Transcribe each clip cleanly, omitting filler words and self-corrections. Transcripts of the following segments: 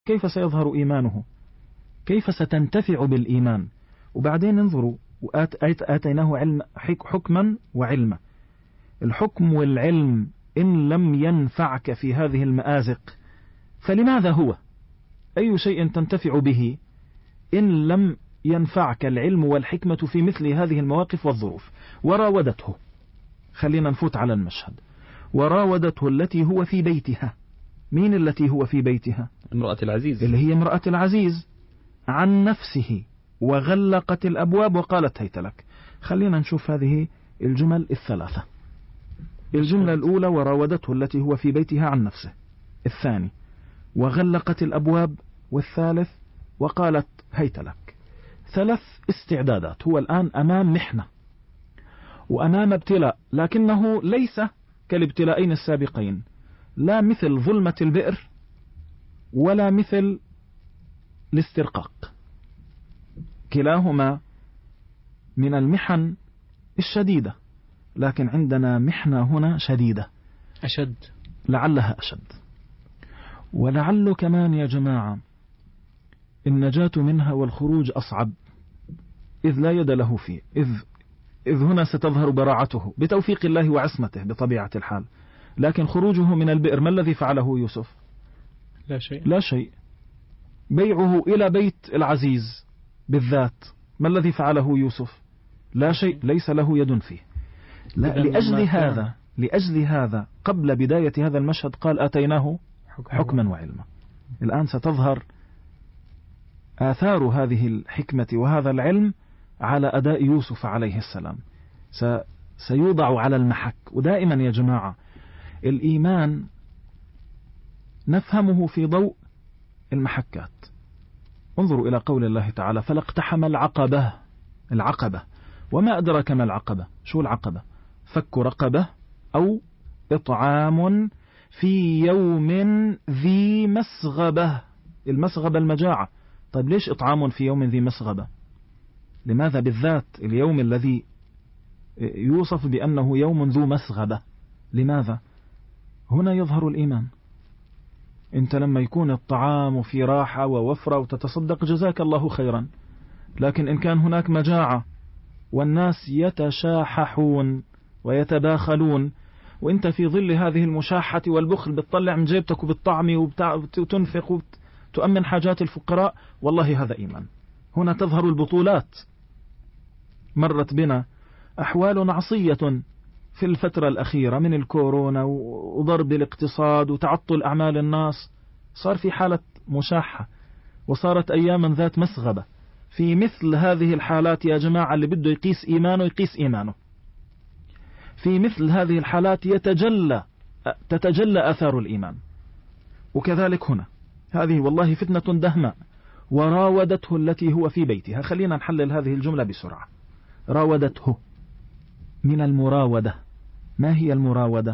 كيف سيظهر إيمانه؟ كيف ستنتفع بالإيمان؟ وبعدين انظروا، آتيناه حكما وعلما. الحكم والعلم إن لم ينفعك في هذه المآزق فلماذا هو؟ أي شيء تنتفع به إن لم ينفعك العلم والحكمة في مثل هذه المواقف والظروف؟ وراودته، خلينا نفوت على المشهد. وراودته التي هو في بيتها. مين التي هو في بيتها؟ امرأة العزيز، اللي هي امرأة العزيز، عن نفسه، وغلقت الأبواب وقالت هيت لك. خلينا نشوف هذه الجمل الثلاثة. الجملة الأولى وراودته التي هو في بيتها عن نفسه، الثاني وغلقت الأبواب، والثالث وقالت هيت لك. 3 استعدادات. هو الآن أمام محنة وأمام ابتلاء، لكنه ليس كالابتلاءين السابقين، لا مثل ظلمة البئر ولا مثل الاسترقاق، كلاهما من المحن الشديدة، لكن عندنا محنة هنا شديدة أشد، لعلها أشد. ولعله كمان يا جماعة النجاة منها والخروج أصعب، إذ لا يد له فيه، إذ هنا ستظهر براعته بتوفيق الله وعصمته بطبيعة الحال. لكن خروجه من البئر ما الذي فعله يوسف؟ لا شيء. لا شيء. بيعه إلى بيت العزيز بالذات ما الذي فعله يوسف؟ لا شيء، ليس له يد فيه. لا، لأجل هذا قبل بداية هذا المشهد قال آتيناه حكما وعلما. الآن ستظهر آثار هذه الحكمة وهذا العلم على أداء يوسف عليه السلام، سيوضع على المحك. ودائما يا جماعة الإيمان نفهمه في ضوء المحكات. انظروا إلى قول الله تعالى فلاقتحم العقبة. وما أدرك ما العقبة؟ شو العقبة؟ فك رقبة أو إطعام في يوم ذي مسغبة. المسغبة المجاعة. طيب ليش إطعام في يوم ذي مسغبة؟ لماذا بالذات اليوم الذي يوصف بأنه يوم ذو مسغبة؟ لماذا؟ هنا يظهر الإيمان. أنت لما يكون الطعام في راحة ووفرة وتتصدق جزاك الله خيرا، لكن إن كان هناك مجاعة والناس يتشاححون ويتباخلون وإنت في ظل هذه المشاحة والبخل بتطلع من جيبتك وبالطعم وتنفق وتؤمن حاجات الفقراء، والله هذا إيمان. هنا تظهر البطولات. مرت بنا أحوال عصية في الفترة الأخيرة من الكورونا وضرب الاقتصاد وتعطل أعمال الناس، صار في حالة مشاحة وصارت أياما ذات مسغبة. في مثل هذه الحالات يا جماعة اللي بده يقيس إيمانه. في مثل هذه الحالات تتجلى آثار الإيمان. وكذلك هنا هذه والله فتنة دهماء. وراودته التي هو في بيتها. خلينا نحلل هذه الجملة بسرعة. راودته من المراودة. ما هي المراودة؟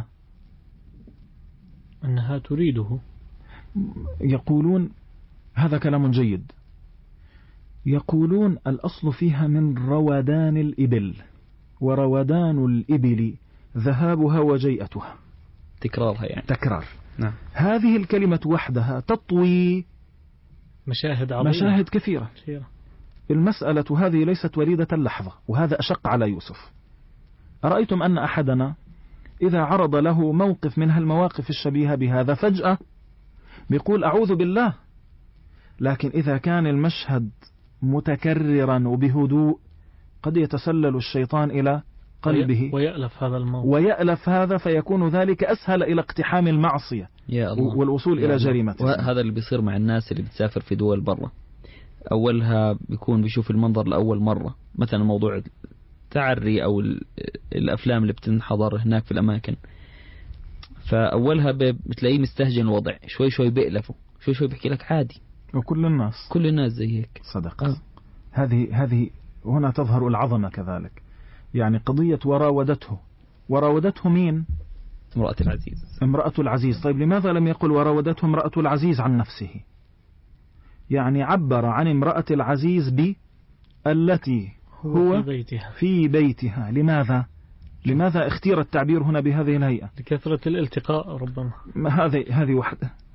أنها تريده. يقولون هذا كلام جيد. يقولون الأصل فيها من روادان الإبل، وروادان الإبل ذهابها وجيئتها. تكرارها يعني. تكرار. نعم. هذه الكلمة وحدها تطوي مشاهد عظيمة، مشاهد كثيرة. المسألة هذه ليست وليدة اللحظة، وهذا أشق على يوسف. أرأيتم أن أحدنا إذا عرض له موقف من هالمواقف الشبيهة بهذا فجأة بيقول أعوذ بالله، لكن إذا كان المشهد متكررا وبهدوء قد يتسلل الشيطان إلى قلبه ويألف هذا فيكون ذلك أسهل إلى اقتحام المعصية والوصول إلى جريمة. وهذا اللي بيصير مع الناس اللي بتسافر في دول برا. أولها بيكون بيشوف المنظر لأول مرة، مثلا موضوع تعري أو الأفلام اللي بتنحضر هناك في الأماكن، فأولها بتلاقيه مستهجن الوضع، شوي شوي بيألفه، شوي شوي بيحكي لك عادي وكل الناس زي هيك. صدق. هذه هنا تظهر العظمة كذلك. يعني قضية وراودته مين؟ امرأة العزيز. طيب لماذا لم يقل وراودته امرأة العزيز عن نفسه؟ يعني عبر عن امرأة العزيز بالتي هو في بيتها. لماذا اختير التعبير هنا بهذه الهيئة؟ لكثرة الالتقاء ربما. هذه واحدة.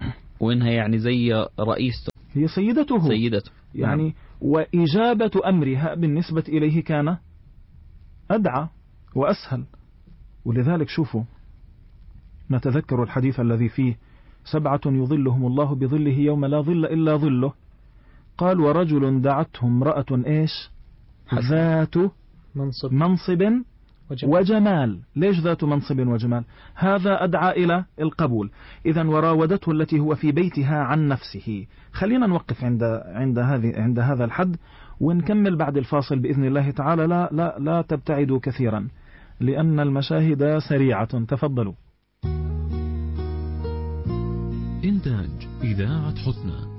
وإنها يعني زي رئيسته، هي سيدته يعني وإجابة أمرها بالنسبة إليه كان أدعى وأسهل. ولذلك شوفوا نتذكر الحديث الذي فيه 7 يظلهم الله بظله يوم لا ظل إلا ظله. قال ورجل دعته امرأة إيش ذات منصب وجمال. ليش ذات منصب وجمال؟ هذا أدعى إلى القبول. إذن وراودته التي هو في بيتها عن نفسه. خلينا نوقف عند هذا الحد ونكمل بعد الفاصل بإذن الله تعالى. لا تبتعدوا كثيرا لأن المشاهد سريعة. تفضلوا. إنتاج إذاعة حسنى.